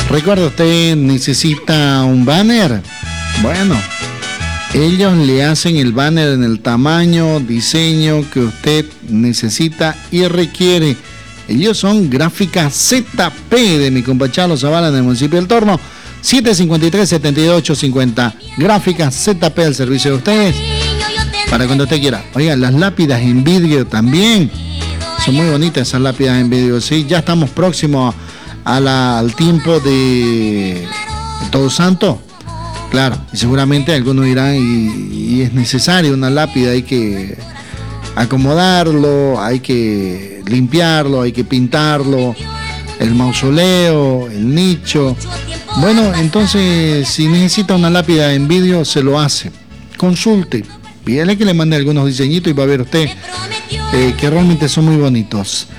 Recuerda, usted necesita un banner. Bueno, ellos le hacen el banner en el tamaño, diseño que usted necesita y requiere. Ellos son Gráficas ZP de mi compa Chalo Zavala en el municipio del Torno. 753-72-850. Gráficas ZP al servicio de ustedes para cuando usted quiera. Oigan, las lápidas en vidrio también son muy bonitas, esas lápidas en vidrio. Sí, ya estamos próximos al tiempo de Todo Santo. Claro, y seguramente algunos dirán y es necesario una lápida, hay que acomodarlo, hay que limpiarlo, hay que pintarlo, el mausoleo, el nicho. Bueno, entonces si necesita una lápida en vidrio, se lo hace. Consulte, pídale que le mande algunos diseñitos y va a ver usted que realmente son muy bonitos.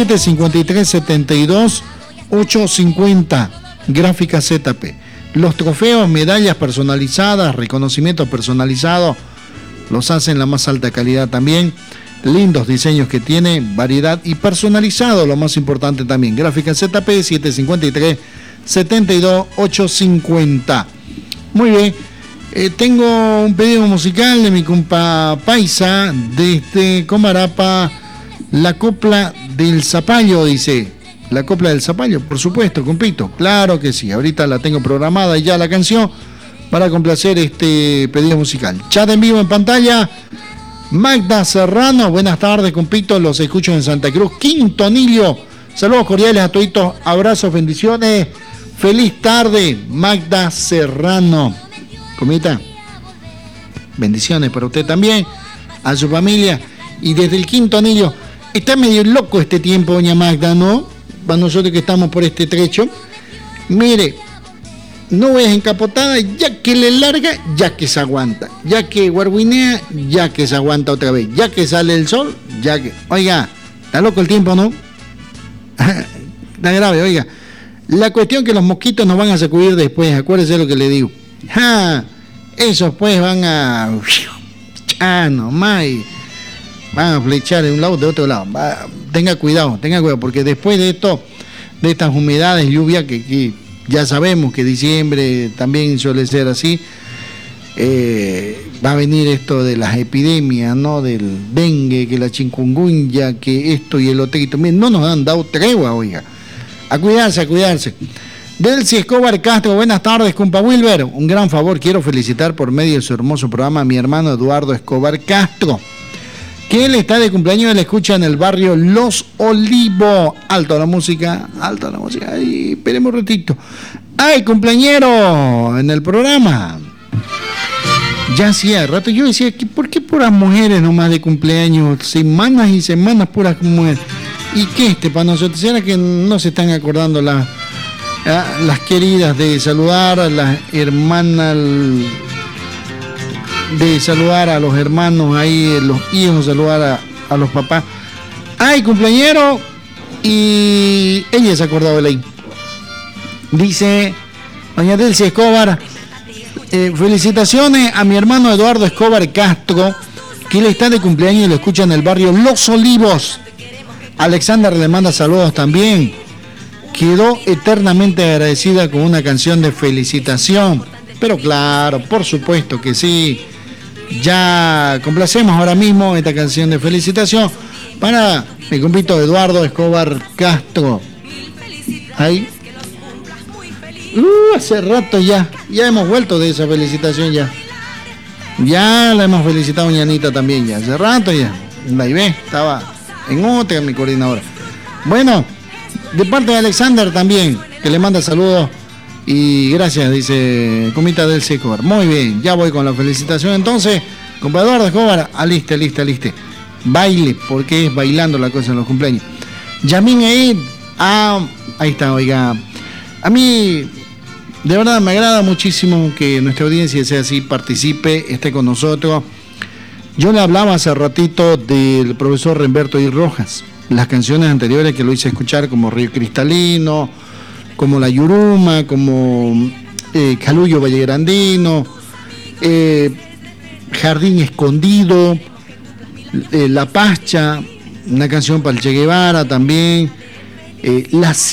753-72-850, Gráficas ZP. Los trofeos, medallas personalizadas, reconocimientos personalizados, los hacen la más alta calidad también. Lindos diseños que tiene, variedad y personalizado, lo más importante también. Gráficas ZP, 753-72-850. Muy bien, tengo un pedido musical de mi compa Paisa desde Comarapa, la copla del Zapallo, dice. La copla del Zapallo, por supuesto, compito. Claro que sí, ahorita la tengo programada ya la canción para complacer este pedido musical. Chat en vivo en pantalla. Magda Serrano, buenas tardes, compito, los escucho en Santa Cruz, Quintonillo. Saludos cordiales a toditos, abrazos, bendiciones. Feliz tarde, Magda Serrano. Comita, bendiciones para usted también, a su familia. Y desde el Quintonillo, está medio loco este tiempo, doña Magda, ¿no? Para nosotros que estamos por este trecho. Mire, no es encapotada, ya que le larga, ya que se aguanta. Ya que guarguinea, ya que se aguanta otra vez. Ya que sale el sol, ya que... Oiga, está loco el tiempo, ¿no? Está grave, oiga. La cuestión que los mosquitos nos van a sacudir después, acuérdese lo que le digo. Esos pues van a... nomás y van a flechar de un lado de otro lado. Tenga cuidado, porque después de esto, de estas humedades, lluvia, que ya sabemos que diciembre también suele ser así, va a venir esto de las epidemias, ¿no? Del dengue, que la chikungunya, que esto y el otro. No nos han dado tregua, oiga. A cuidarse. Delcy Escobar Castro, buenas tardes, compa Wilber. Un gran favor, quiero felicitar por medio de su hermoso programa a mi hermano Eduardo Escobar Castro, que él está de cumpleaños, él escucha en el barrio Los Olivos. Alto la música. Ay, esperemos un ratito. ¡Ay, cumpleañero! En el programa. Ya hacía rato. Yo decía, ¿por qué puras mujeres nomás de cumpleaños? Semanas y semanas puras mujeres. ¿Y qué para nosotros? ¿Será que no se están acordando las queridas de saludar a las hermanas, de saludar a los hermanos ahí, los hijos, saludar a los papás? ¡Ay, cumpleañero! Y ella se acordó de ley. Dice doña Delcy Escobar, felicitaciones a mi hermano Eduardo Escobar Castro, que él está de cumpleaños y lo escucha en el barrio Los Olivos. Alexander le manda saludos también. Quedó eternamente agradecida con una canción de felicitación. Pero claro, por supuesto que sí. Ya complacemos ahora mismo esta canción de felicitación para mi compito Eduardo Escobar Castro. Ahí. Hace rato ya hemos vuelto de esa felicitación ya. Ya la hemos felicitado a Ñanita también ya. Hace rato ya. Ahí ve, estaba en otra mi coordinadora. Bueno, de parte de Alexander también, que le manda saludos. Y gracias, dice comita del Escobar. Muy bien, ya voy con la felicitación entonces. Compa Eduardo Escobar, aliste. Baile, porque es bailando la cosa en los cumpleaños. Yamin Eid, ahí está, oiga. A mí, de verdad, me agrada muchísimo que nuestra audiencia sea así, participe, esté con nosotros. Yo le hablaba hace ratito del profesor Remberto I. Rojas. Las canciones anteriores que lo hice escuchar, como Río Cristalino, como La Yuruma, como Calullo Vallegrandino, Jardín Escondido, La Pacha, una canción para el Che Guevara también, La